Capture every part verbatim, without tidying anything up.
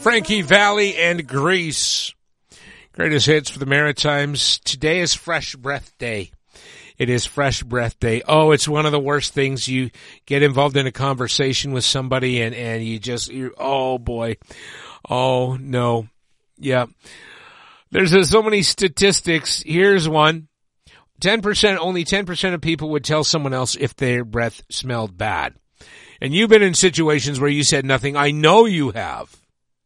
Frankie Valli and Grease. Greatest hits for the Maritimes. Today is Fresh Breath Day. It is Fresh Breath Day. Oh, it's one of the worst things. You get involved in a conversation with somebody and, and you just, you oh boy. Oh no. Yeah. There's uh, so many statistics. Here's one. ten percent, only ten percent of people would tell someone else if their breath smelled bad. And you've been in situations where you said nothing. I know you have.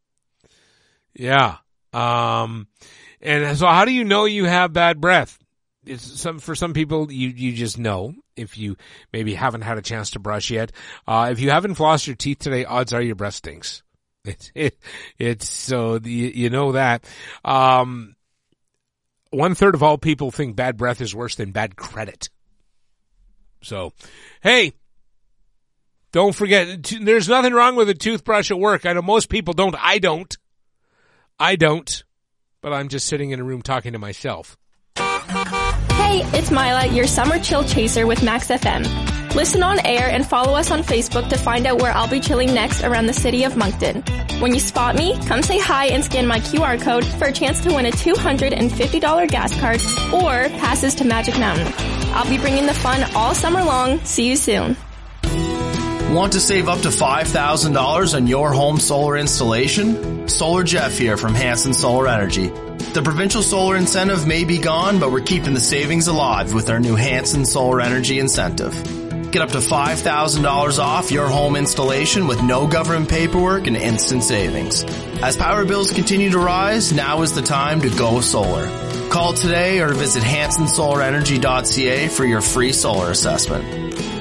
Yeah. Um, and so how do you know you have bad breath? It's some, for some people, you, you just know if you maybe haven't had a chance to brush yet. Uh, if you haven't flossed your teeth today, odds are your breath stinks. It's, it, it's so you, you know that. Um, one third of all people think bad breath is worse than bad credit. So, hey, don't forget, there's nothing wrong with a toothbrush at work. I know most people don't. I don't. I don't, but I'm just sitting in a room talking to myself. Hey, it's Mila, your summer chill chaser with Max F M. Listen on air and follow us on Facebook to find out where I'll be chilling next around the city of Moncton. When you spot me, come say hi and scan my Q R code for a chance to win a two hundred fifty dollars gas card or passes to Magic Mountain. I'll be bringing the fun all summer long. See you soon. Want to save up to five thousand dollars on your home solar installation? Solar Jeff here from Hanson Solar Energy. The provincial solar incentive may be gone, but we're keeping the savings alive with our new Hanson Solar Energy incentive. Get up to five thousand dollars off your home installation with no government paperwork and instant savings. As power bills continue to rise, now is the time to go solar. Call today or visit hanson solar energy dot c a for your free solar assessment.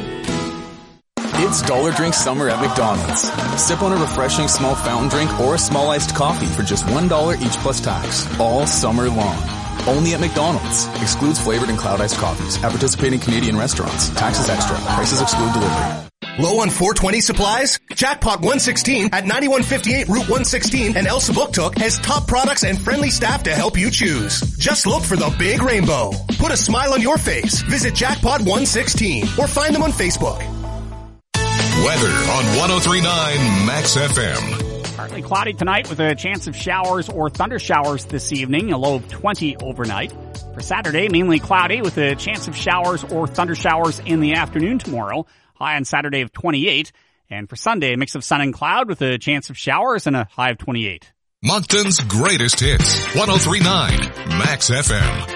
It's Dollar Drink Summer at McDonald's. Sip on a refreshing small fountain drink or a small iced coffee for just one dollar each plus tax, all summer long. Only at McDonald's. Excludes flavored and cloud iced coffees at participating Canadian restaurants. Taxes extra. Prices exclude delivery. Low on four twenty supplies? Jackpot one sixteen at ninety-one fifty-eight Route one sixteen and Elsa Booktook has top products and friendly staff to help you choose. Just look for the big rainbow. Put a smile on your face. Visit Jackpot one sixteen or find them on Facebook. Weather on one oh three point nine Max F M. Partly cloudy tonight with a chance of showers or thunder showers this evening, a low of twenty overnight. For Saturday, mainly cloudy with a chance of showers or thunder showers in the afternoon tomorrow, high on Saturday of twenty-eight. And for Sunday, a mix of sun and cloud with a chance of showers and a high of twenty-eight. Moncton's greatest hits, one oh three point nine Max F M.